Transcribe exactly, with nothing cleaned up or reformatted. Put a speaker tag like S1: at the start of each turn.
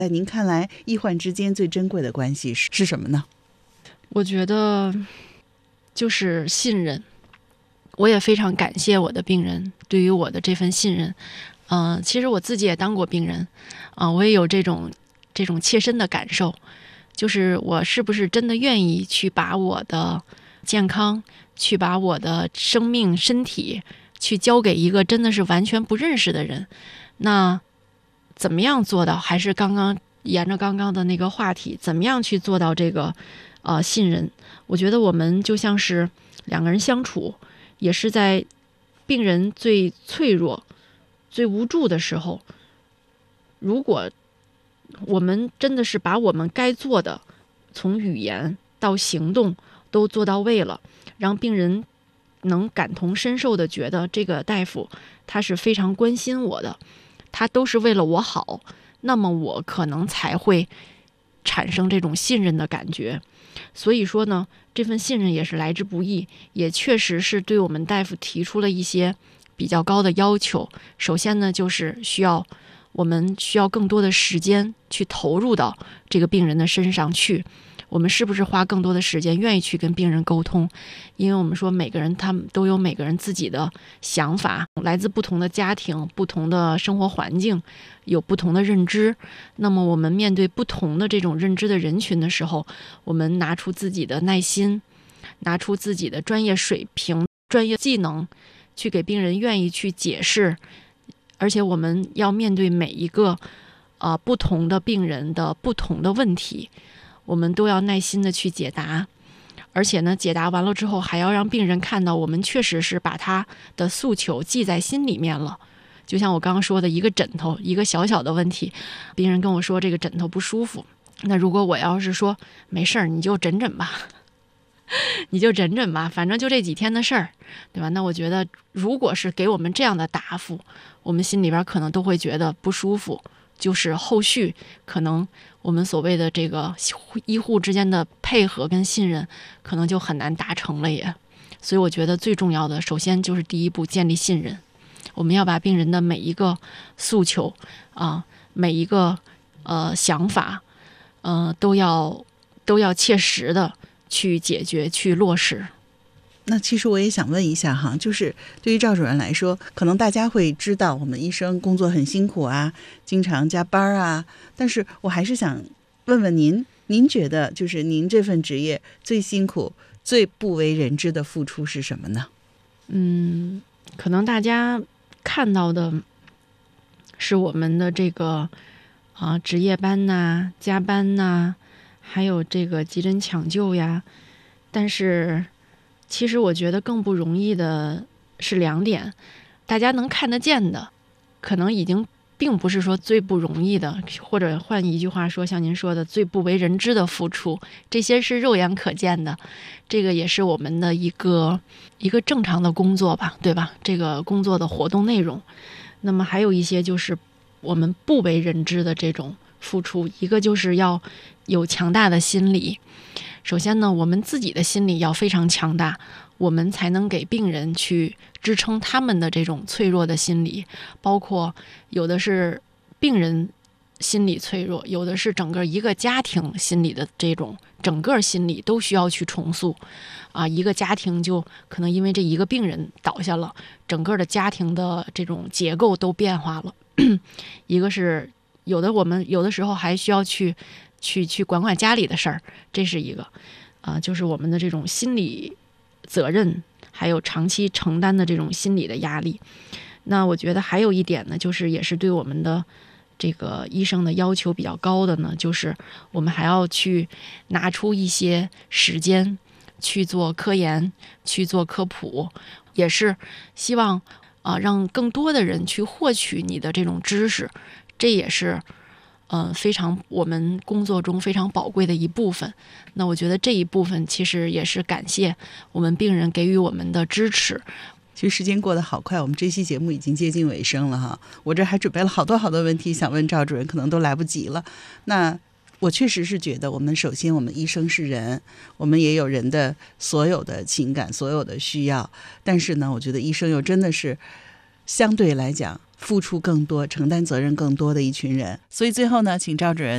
S1: 在您看来，医患之间最珍贵的关系是是什么呢？
S2: 我觉得就是信任。我也非常感谢我的病人对于我的这份信任。嗯、呃，其实我自己也当过病人，啊、呃，我也有这种这种切身的感受，就是我是不是真的愿意去把我的健康，去把我的生命、身体，去交给一个真的是完全不认识的人。那怎么样做到？还是刚刚沿着刚刚的那个话题，怎么样去做到这个呃信任？我觉得我们就像是两个人相处，也是在病人最脆弱、最无助的时候，如果我们真的是把我们该做的，从语言到行动都做到位了，让病人能感同身受的觉得这个大夫他是非常关心我的，他都是为了我好，那么我可能才会产生这种信任的感觉。所以说呢，这份信任也是来之不易，也确实是对我们大夫提出了一些比较高的要求。首先呢，就是需要我们需要更多的时间去投入到这个病人的身上去。我们是不是花更多的时间愿意去跟病人沟通？因为我们说每个人他们都有每个人自己的想法，来自不同的家庭、不同的生活环境，有不同的认知。那么我们面对不同的这种认知的人群的时候，我们拿出自己的耐心，拿出自己的专业水平、专业技能，去给病人愿意去解释。而且我们要面对每一个呃不同的病人的不同的问题，我们都要耐心的去解答。而且呢，解答完了之后，还要让病人看到我们确实是把他的诉求记在心里面了。就像我刚刚说的，一个枕头，一个小小的问题，病人跟我说这个枕头不舒服，那如果我要是说没事儿，你就枕枕吧，你就枕枕吧，反正就这几天的事儿，对吧？那我觉得，如果是给我们这样的答复，我们心里边可能都会觉得不舒服，就是后续可能我们所谓的这个医护之间的配合跟信任，可能就很难达成了也。所以我觉得最重要的，首先就是第一步建立信任。我们要把病人的每一个诉求啊，每一个呃想法，呃，都要都要切实的去解决、去落实。
S1: 那其实我也想问一下哈，就是对于赵主任来说，可能大家会知道我们医生工作很辛苦啊，经常加班啊，但是我还是想问问您，您觉得就是您这份职业最辛苦、最不为人知的付出是什么呢？
S2: 嗯，可能大家看到的是我们的这个啊值夜班呐、加班呐，还有这个急诊抢救呀，但是其实我觉得更不容易的是两点，大家能看得见的，可能已经并不是说最不容易的，或者换一句话说，像您说的最不为人知的付出，这些是肉眼可见的，这个也是我们的一个一个正常的工作吧，对吧？这个工作的活动内容。那么还有一些就是我们不为人知的这种付出，一个就是要有强大的心理。首先呢，我们自己的心理要非常强大，我们才能给病人去支撑他们的这种脆弱的心理，包括有的是病人心理脆弱，有的是整个一个家庭心理的这种整个心理都需要去重塑啊。一个家庭就可能因为这一个病人倒下了，整个的家庭的这种结构都变化了。一个是有的我们有的时候还需要去去去管管家里的事儿，这是一个啊、呃，就是我们的这种心理责任，还有长期承担的这种心理的压力。那我觉得还有一点呢，就是也是对我们的这个医生的要求比较高的呢，就是我们还要去拿出一些时间去做科研，去做科普，也是希望啊、呃、让更多的人去获取你的这种知识，这也是呃，非常我们工作中非常宝贵的一部分。那我觉得这一部分其实也是感谢我们病人给予我们的支持。
S1: 其实时间过得好快，我们这期节目已经接近尾声了哈。我这还准备了好多好多问题想问赵主任，可能都来不及了。那我确实是觉得，我们首先我们医生是人，我们也有人的所有的情感、所有的需要，但是呢，我觉得医生又真的是相对来讲付出更多、承担责任更多的一群人。所以最后呢，请赵主任